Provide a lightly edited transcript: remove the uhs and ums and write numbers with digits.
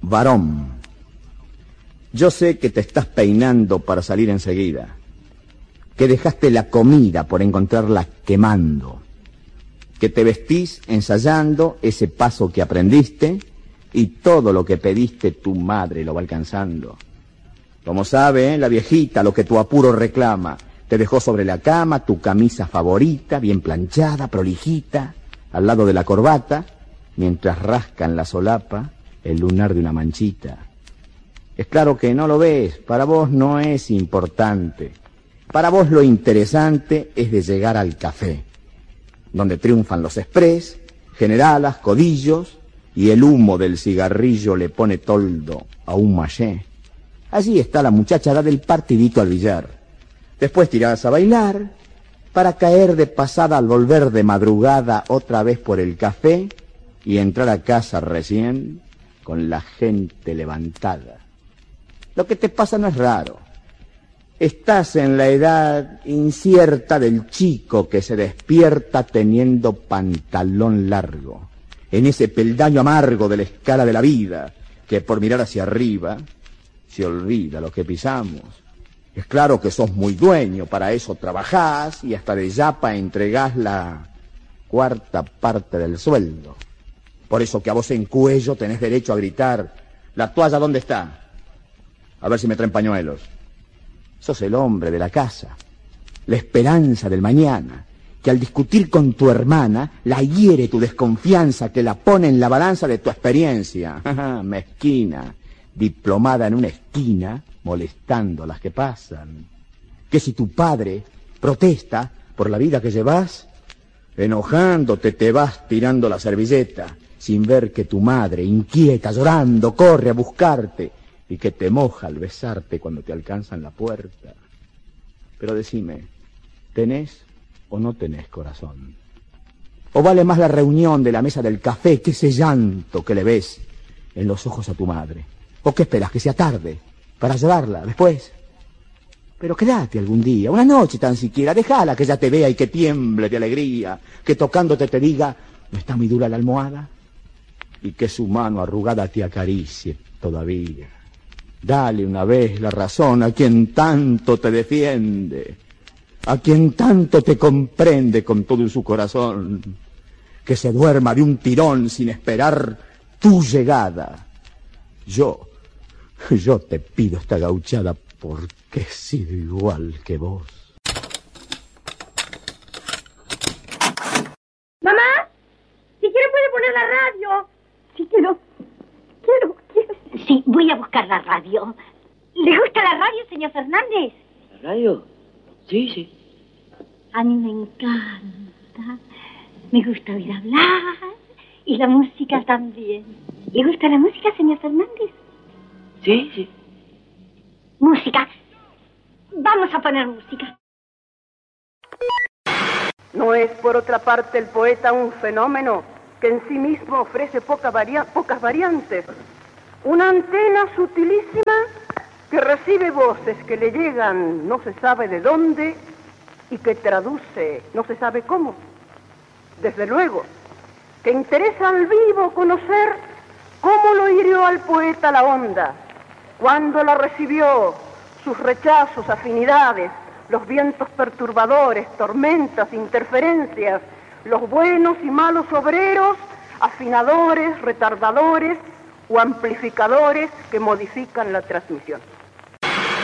Varón, yo sé que te estás peinando para salir enseguida, que dejaste la comida por encontrarla quemando, que te vestís ensayando ese paso que aprendiste y todo lo que pediste tu madre lo va alcanzando. Como sabe, la viejita lo que tu apuro reclama, te dejó sobre la cama tu camisa favorita, bien planchada, prolijita, al lado de la corbata, mientras rasca en la solapa el lunar de una manchita. Es claro que no lo ves, para vos no es importante. Para vos lo interesante es de llegar al café, donde triunfan los express, generalas, codillos, y el humo del cigarrillo le pone toldo a un mallé. Allí está la muchachada del partidito al billar. Después tirás a bailar, para caer de pasada al volver de madrugada otra vez por el café y entrar a casa recién con la gente levantada. Lo que te pasa no es raro. Estás en la edad incierta del chico que se despierta teniendo pantalón largo, en ese peldaño amargo de la escala de la vida, que por mirar hacia arriba se olvida lo que pisamos. Es claro que sos muy dueño, para eso trabajás y hasta de yapa entregás la cuarta parte del sueldo. Por eso que a vos en cuello tenés derecho a gritar: ¿la toalla dónde está? A ver si me traen pañuelos. Sos el hombre de la casa, la esperanza del mañana, que al discutir con tu hermana la hiere tu desconfianza, que la pone en la balanza de tu experiencia. Mezquina, diplomada en una esquina, molestando a las que pasan. Que si tu padre protesta por la vida que llevas, enojándote te vas tirando la servilleta, sin ver que tu madre, inquieta, llorando, corre a buscarte y que te moja al besarte cuando te alcanza en la puerta. Pero decime, ¿tenés o no tenés corazón? ¿O vale más la reunión de la mesa del café que ese llanto que le ves en los ojos a tu madre? ¿O qué esperas, que sea tarde para llevarla después? Pero quédate algún día, una noche tan siquiera, déjala que ella te vea y que tiemble de alegría, que tocándote te diga: ¿no está muy dura la almohada? Y que su mano arrugada te acaricie todavía. Dale una vez la razón a quien tanto te defiende, a quien tanto te comprende con todo su corazón, que se duerma de un tirón sin esperar tu llegada. Yo te pido esta gauchada porque he sido igual que vos. Mamá, si quiere puede poner la radio. Sí, quiero. Sí, voy a buscar la radio. ¿Le gusta la radio, señor Fernández? ¿La radio? Sí, sí. A mí me encanta. Me gusta oír hablar y la música también. ¿Le gusta la música, señor Fernández? Sí, sí. Música. Vamos a poner música. ¿No es, por otra parte, el poeta un fenómeno que en sí mismo ofrece pocas variantes? Una antena sutilísima que recibe voces que le llegan no se sabe de dónde y que traduce no se sabe cómo. Desde luego, que interesa al vivo conocer cómo lo hirió al poeta la onda, cuándo la recibió, sus rechazos, afinidades, los vientos perturbadores, tormentas, interferencias, los buenos y malos obreros, afinadores, retardadores o amplificadores que modifican la transmisión.